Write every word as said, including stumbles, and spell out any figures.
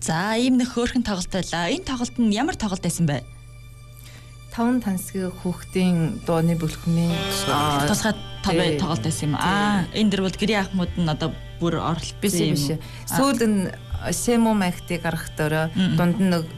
За ийм нэг хөөрхөн тоглолт байлаа. Энэ тоглолт нь ямар тоглолт байсан бэ? Таван тансгийн хүүхдийн дууны бүлхмийн тусгай тоглолт байсан юм. Аа энэ дэр бол гэрээ ахмууд нь одоо бүр оролцсон юм. Сүүл нь Семо Махтыг гаргахтаараа дунд нь